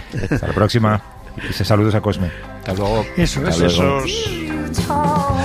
Hasta la próxima. Y saludos a Cosme. Hasta luego. Eso es. Hasta luego. Besos.